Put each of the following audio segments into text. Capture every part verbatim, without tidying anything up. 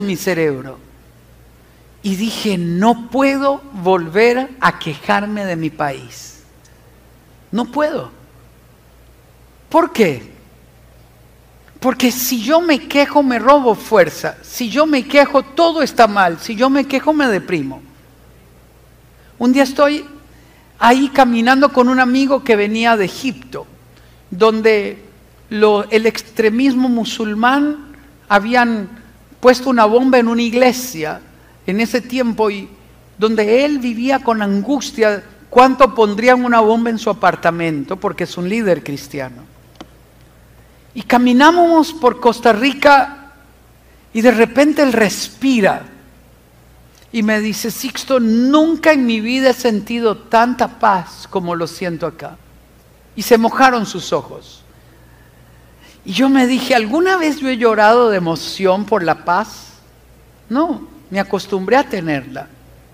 mi cerebro y dije, no puedo volver a quejarme de mi país. No puedo. ¿Por qué? Porque si yo me quejo me robo fuerza. Si yo me quejo todo está mal. Si yo me quejo me deprimo. Un día estoy ahí caminando con un amigo que venía de Egipto, donde lo, el extremismo musulmán habían puesto una bomba en una iglesia en ese tiempo, y donde él vivía con angustia cuánto pondrían una bomba en su apartamento, porque es un líder cristiano. Y caminamos por Costa Rica y de repente él respira y me dice, Sixto, nunca en mi vida he sentido tanta paz como lo siento acá. Y se mojaron sus ojos. Y yo me dije, ¿alguna vez yo he llorado de emoción por la paz? No, me acostumbré a tenerla.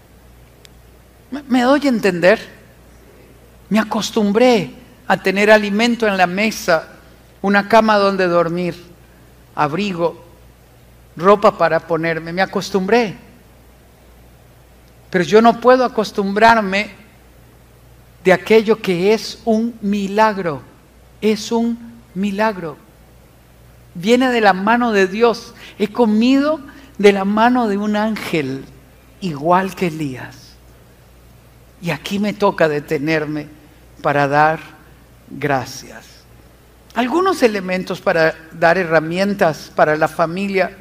¿Me doy a entender? Me acostumbré a tener alimento en la mesa, una cama donde dormir, abrigo, ropa para ponerme. Me acostumbré. Pero yo no puedo acostumbrarme de aquello que es un milagro. Es un milagro. Viene de la mano de Dios. He comido de la mano de un ángel, igual que Elías. Y aquí me toca detenerme para dar gracias. Algunos elementos para dar herramientas para la familia.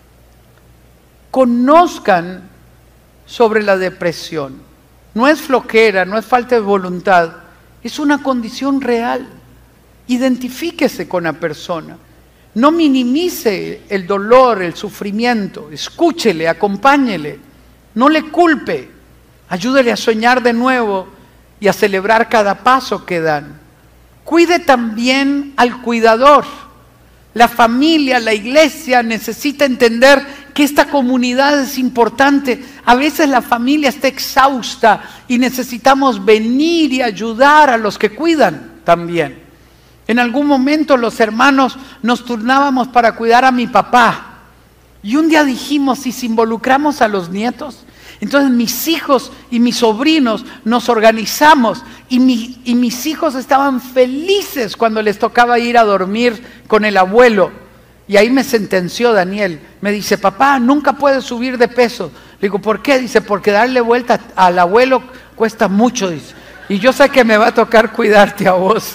Conozcan sobre la depresión. No es flojera, no es falta de voluntad. Es una condición real. Identifíquese con la persona. No minimice el dolor, el sufrimiento. Escúchele, acompáñele. No le culpe. Ayúdele a soñar de nuevo y a celebrar cada paso que dan. Cuide también al cuidador. La familia, la iglesia necesita entender que esta comunidad es importante. A veces la familia está exhausta y necesitamos venir y ayudar a los que cuidan también. En algún momento los hermanos nos turnábamos para cuidar a mi papá. Y un día dijimos, si involucramos a los nietos, entonces mis hijos y mis sobrinos nos organizamos y, mi, y mis hijos estaban felices cuando les tocaba ir a dormir con el abuelo. Y ahí me sentenció Daniel. Me dice, papá, nunca puedes subir de peso. Le digo, ¿por qué? Dice, porque darle vuelta al abuelo cuesta mucho. Dice, y yo sé que me va a tocar cuidarte a vos.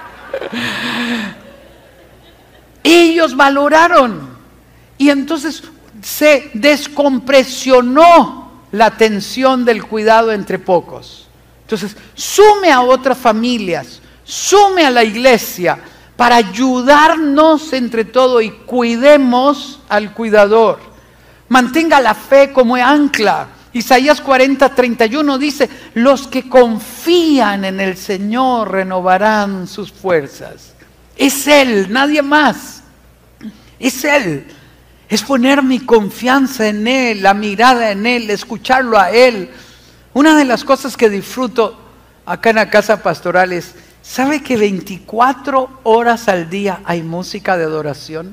Ellos valoraron. Y entonces se descompresionó la tensión del cuidado entre pocos. Entonces, sume a otras familias, sume a la iglesia para ayudarnos entre todos y cuidemos al cuidador. Mantenga la fe como ancla. Isaías cuarenta, treinta y uno dice, los que confían en el Señor renovarán sus fuerzas. Es Él, nadie más. Es Él. Es poner mi confianza en Él, la mirada en Él, escucharlo a Él. Una de las cosas que disfruto acá en la casa pastoral es, ¿sabe que veinticuatro horas al día hay música de adoración?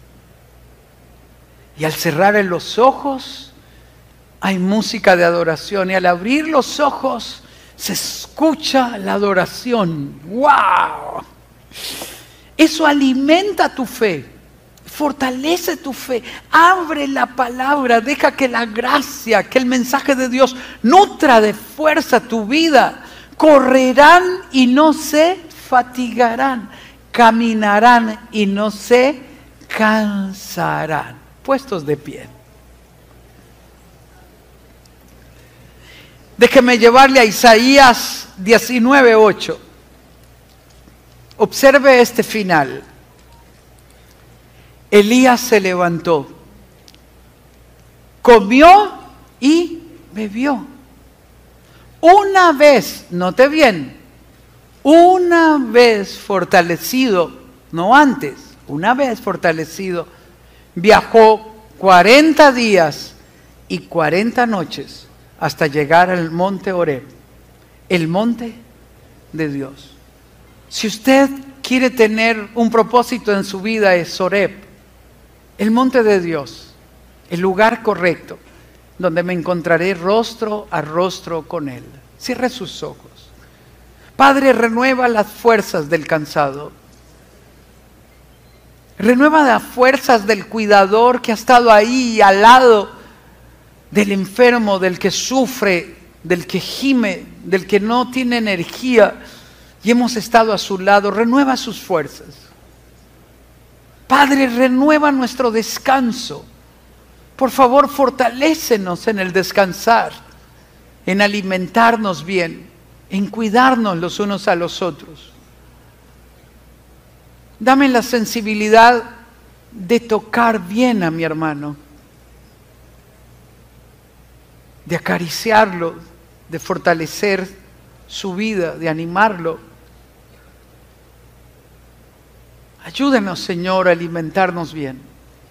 Y al cerrar los ojos hay música de adoración, y al abrir los ojos se escucha la adoración. ¡Wow! Eso alimenta tu fe. Fortalece tu fe, abre la palabra, deja que la gracia, que el mensaje de Dios nutra de fuerza tu vida. Correrán y no se fatigarán, caminarán y no se cansarán. Puestos de pie. Déjeme llevarle a Isaías diecinueve, ocho. Observe este final. Elías se levantó, comió y bebió. Una vez, note bien, una vez fortalecido, no antes, una vez fortalecido, viajó cuarenta días y cuarenta noches hasta llegar al monte Horeb, el monte de Dios. Si usted quiere tener un propósito en su vida, es Horeb, el monte de Dios. el lugar correcto, donde me encontraré rostro a rostro con Él. Cierre sus ojos. Padre, renueva las fuerzas del cansado. Renueva las fuerzas del cuidador que ha estado ahí al lado del enfermo, del que sufre, del que gime, del que no tiene energía, y hemos estado a su lado. Renueva sus fuerzas. Padre, renueva nuestro descanso. Por favor, fortalécenos en el descansar, en alimentarnos bien, en cuidarnos los unos a los otros. Dame la sensibilidad de tocar bien a mi hermano, de acariciarlo, de fortalecer su vida, de animarlo. Ayúdanos, Señor, a alimentarnos bien.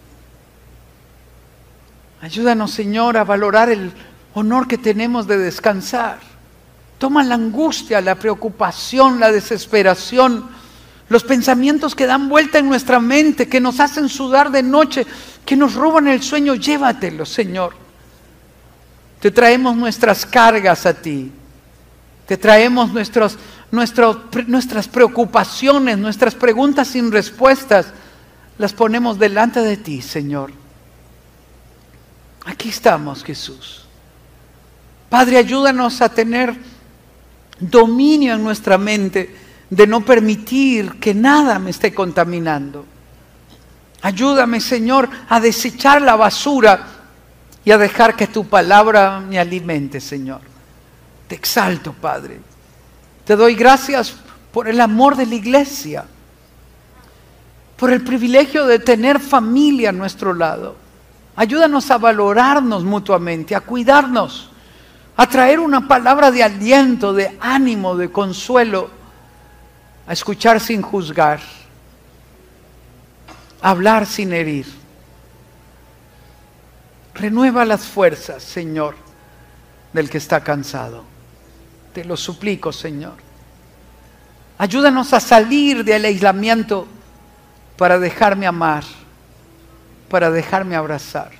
Ayúdanos, Señor, a valorar el honor que tenemos de descansar. Toma la angustia, la preocupación, la desesperación, los pensamientos que dan vuelta en nuestra mente, que nos hacen sudar de noche, que nos roban el sueño. Llévatelos, Señor. Te traemos nuestras cargas a ti. Te traemos nuestros, nuestros, nuestras preocupaciones, nuestras preguntas sin respuestas. Las ponemos delante de ti, Señor. Aquí estamos, Jesús. Padre, ayúdanos a tener dominio en nuestra mente de no permitir que nada me esté contaminando. Ayúdame, Señor, a desechar la basura y a dejar que tu palabra me alimente, Señor. Te exalto, Padre. Te doy gracias por el amor de la iglesia, por el privilegio de tener familia a nuestro lado. Ayúdanos a valorarnos mutuamente, a cuidarnos, a traer una palabra de aliento, de ánimo, de consuelo, a escuchar sin juzgar, a hablar sin herir. Renueva las fuerzas, Señor, del que está cansado. Te lo suplico, Señor. Ayúdanos a salir del aislamiento para dejarme amar, para dejarme abrazar.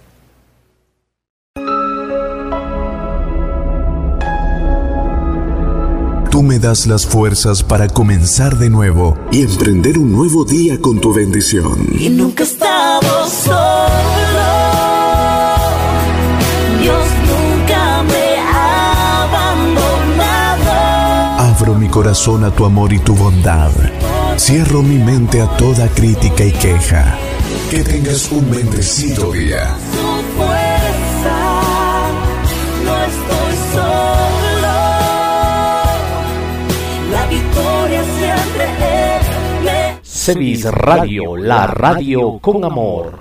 Tú me das las fuerzas para comenzar de nuevo y emprender un nuevo día con tu bendición. Y nunca he estado solo. Dios nunca me ha abandonado. Abro mi corazón a tu amor y tu bondad. Cierro mi mente a toda crítica y queja. Que tengas un bendecido día. Su fuerza, no estoy solo. La victoria siempre es me. Cevis Radio, la radio con amor.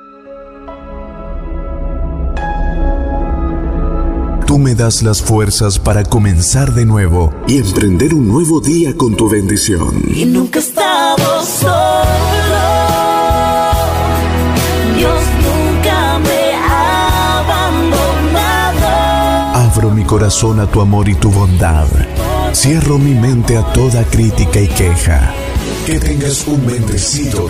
Tú me das las fuerzas para comenzar de nuevo y emprender un nuevo día con tu bendición. Y nunca he estado solo. Dios nunca me ha abandonado. Abro mi corazón a tu amor y tu bondad. Cierro mi mente a toda crítica y queja. Que tengas un bendecido día.